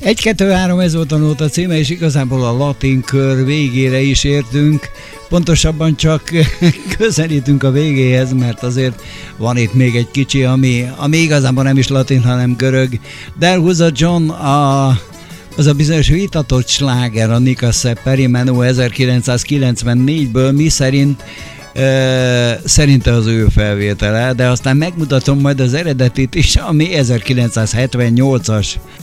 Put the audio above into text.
1-2-3, ez volt a nóta címe, és igazából a latin kör végére is értünk. Pontosabban csak közelítünk a végéhez, mert azért van itt még egy kicsi, ami igazából nem is latin, hanem görög. De elhúzza John az a bizonyos vitatott sláger, a Nicasse Perimenu 1994-ből, mi szerinte az ő felvétele, de aztán megmutatom majd az eredetit is, ami 1978-as